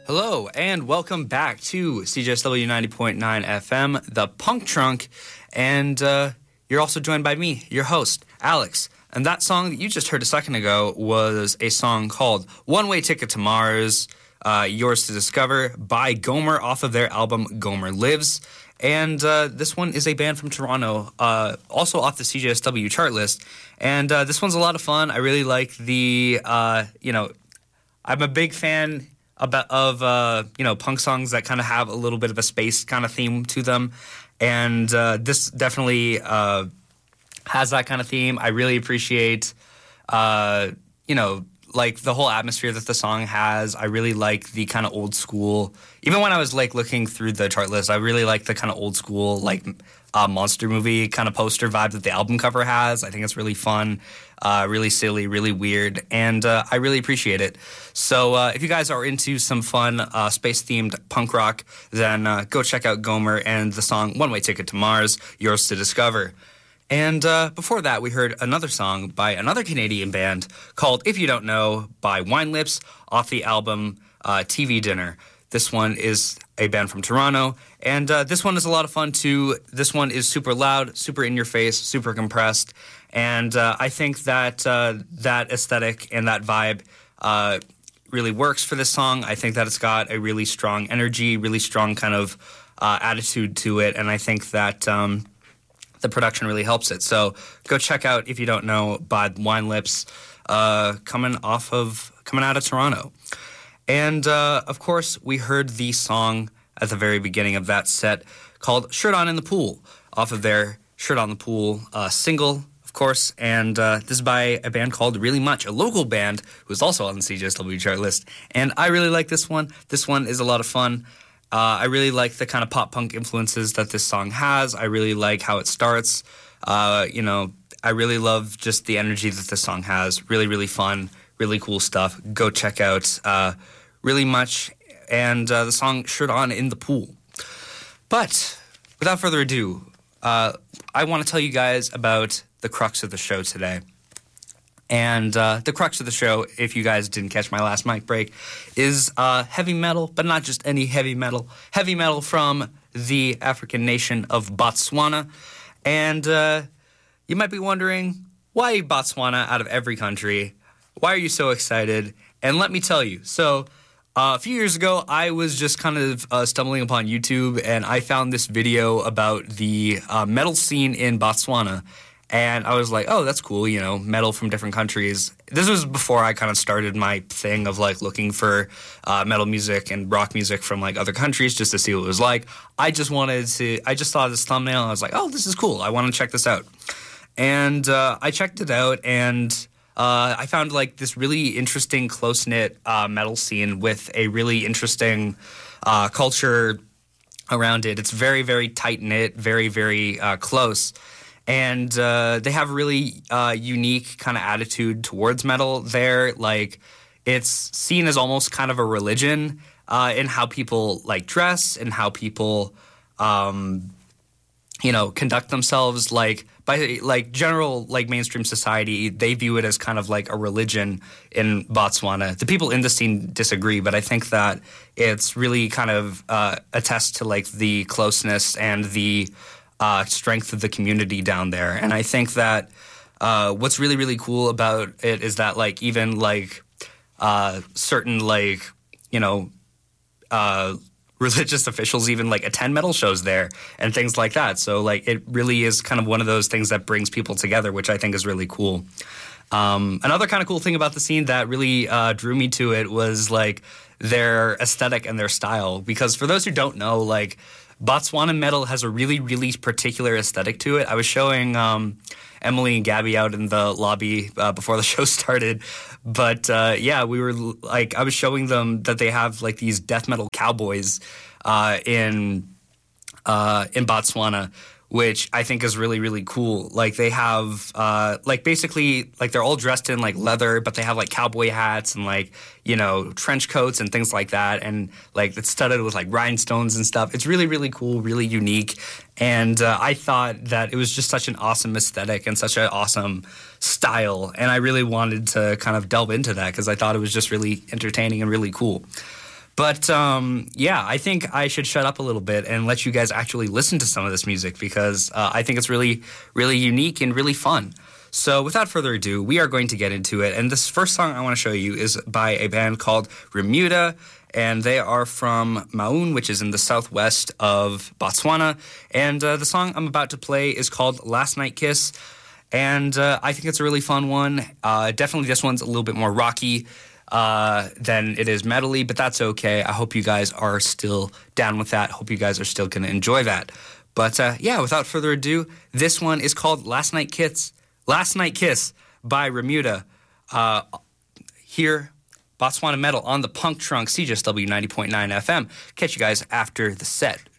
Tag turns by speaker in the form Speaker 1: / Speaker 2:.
Speaker 1: Hello, and welcome back to CJSW 90.9 FM, The Punk Trunk, and you're also joined by me, your host, Alex. And that song that you just heard a second ago was a song called One Way Ticket to Mars, Yours to Discover, by Gomer off of their album Gomer Lives. And this one is a band from Toronto, also off the CJSW chart list. And this one's a lot of fun. I really like the, I'm a big fan of punk songs that kind of have a little bit of a space kind of theme to them. And this definitely has that kind of theme. I really appreciate, like the whole atmosphere that the song has. I really like the kind of old school. Even when I was like looking through the chart list, I really like the kind of old school like monster movie kind of poster vibe that the album cover has. I think it's really fun, really silly, really weird, and I really appreciate it. So if you guys are into some fun space-themed punk rock, then go check out Gomer and the song One Way Ticket to Mars, Yours to Discover. And before that, we heard another song by another Canadian band called If You Don't Know by Wine Lips off the album TV Dinner. This one is a band from Toronto, and this one is a lot of fun too. This one is super loud, super in your face, super compressed, and I think that that aesthetic and that vibe really works for this song. I think that it's got a really strong energy, really strong kind of attitude to it, and I think that the production really helps it. So go check out If You Don't Know by Wine Lips, coming out of Toronto. And, of course, we heard the song at the very beginning of that set called Shirt On in the Pool, off of their Shirt On the Pool single, of course. And this is by a band called Really Much, a local band who's also on the CJSW chart list. And I really like this one. This one is a lot of fun. I really like the kind of pop-punk influences that this song has. I really like how it starts. I really love just the energy that this song has. Really, really fun, really cool stuff. Go check out Really Much and the song Shirt On in the Pool. But without further ado, I want to tell you guys about the crux of the show today. And the crux of the show, if you guys didn't catch my last mic break, is heavy metal, but not just any heavy metal. Heavy metal from the African nation of Botswana. And you might be wondering, why Botswana out of every country? Why are you so excited? And let me tell you. So a few years ago, I was just kind of stumbling upon YouTube, and I found this video about the metal scene in Botswana. And I was like, oh, that's cool, metal from different countries. This was before I kind of started my thing of, like, looking for metal music and rock music from, like, other countries just to see what it was like. I just saw this thumbnail, and I was like, oh, this is cool. I want to check this out. And I checked it out, and I found, like, this really interesting, close-knit metal scene with a really interesting culture around it. It's very, very tight-knit, very, very close. And they have a really unique kind of attitude towards metal there. Like, it's seen as almost kind of a religion in how people, like, dress and how people, conduct themselves. Like, by, like, general, like, mainstream society, they view it as kind of like a religion in Botswana. The people in the scene disagree, but I think that it's really kind of attests to, like, the closeness and the strength of the community down there. And I think that what's really, really cool about it is that, like, even, like, certain, like, religious officials even, like, attend metal shows there and things like that. So, like, it really is kind of one of those things that brings people together, which I think is really cool. Another kind of cool thing about the scene that really drew me to it was, like, their aesthetic and their style. Because for those who don't know, like, Botswana metal has a really, really particular aesthetic to it. I was showing Emily and Gabby out in the lobby before the show started. But, we were, like, I was showing them that they have, like, these death metal cowboys in Botswana, which I think is really, really cool. Like, they have, basically, like, they're all dressed in, like, leather, but they have, like, cowboy hats and, like, trench coats and things like that. And, like, it's studded with, like, rhinestones and stuff. It's really, really cool, really unique. And I thought that it was just such an awesome aesthetic and such an awesome style. And I really wanted to kind of delve into that because I thought it was just really entertaining and really cool. But yeah, I think I should shut up a little bit and let you guys actually listen to some of this music because I think it's really, really unique and really fun. So without further ado, we are going to get into it. And this first song I want to show you is by a band called Remuda, and they are from Maun, which is in the southwest of Botswana. And the song I'm about to play is called Last Night Kiss. And I think it's a really fun one. Definitely this one's a little bit more rocky than it is metally, but that's okay. I hope you guys are still down with that. Hope you guys are still going to enjoy that. But yeah, without further ado, this one is called Last Night Kiss by Remuda. Here, Botswana Metal on the Punk Trunk, CJSW 90.9 FM. Catch you guys after the set.